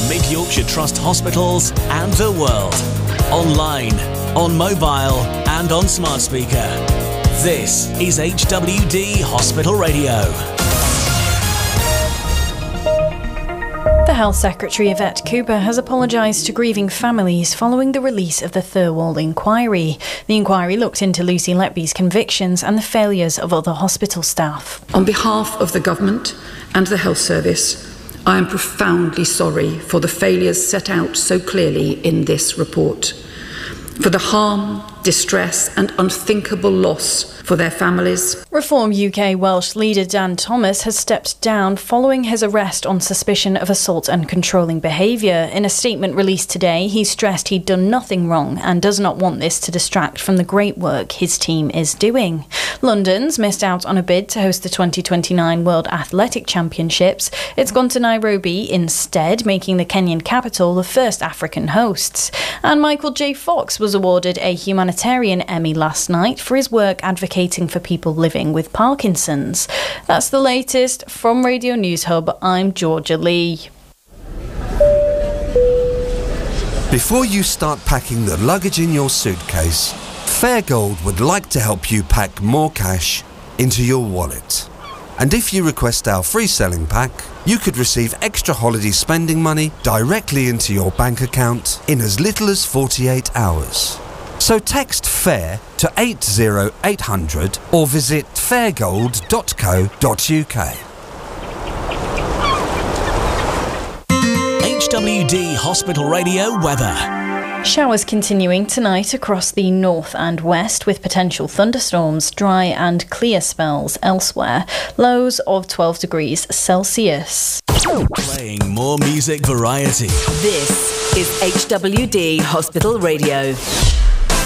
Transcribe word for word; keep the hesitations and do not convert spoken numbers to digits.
from Mid Yorkshire Trust hospitals and the world. Online, on mobile and on smart speaker. This is H W D Hospital Radio. The Health Secretary, Yvette Cooper, has apologised to grieving families following the release of the Thirlwall inquiry. The inquiry looked into Lucy Letby's convictions and the failures of other hospital staff. On behalf of the Government and the Health Service, I am profoundly sorry for the failures set out so clearly in this report, for the harm, distress and unthinkable loss for their families. Reform U K Welsh leader Dan Thomas has stepped down following his arrest on suspicion of assault and controlling behaviour. In a statement released today, he stressed he'd done nothing wrong and does not want this to distract from the great work his team is doing. London's missed out on a bid to host the twenty twenty-nine World Athletic Championships. It's gone to Nairobi instead, making the Kenyan capital the first African hosts. And Michael J. Fox was awarded a humanitarian Emmy last night for his work advocating for people living with Parkinson's. That's the latest from Radio News Hub. I'm Georgia Lee. Before you start packing the luggage in your suitcase, Fairgold would like to help you pack more cash into your wallet. And if you request our free selling pack, you could receive extra holiday spending money directly into your bank account in as little as forty-eight hours. So text FAIR to eight zero eight hundred or visit fairgold dot co dot uk. H W D Hospital Radio weather. Showers continuing tonight across the north and west with potential thunderstorms, dry and clear spells elsewhere. Lows of twelve degrees Celsius. Playing more music variety. This is H W D Hospital Radio.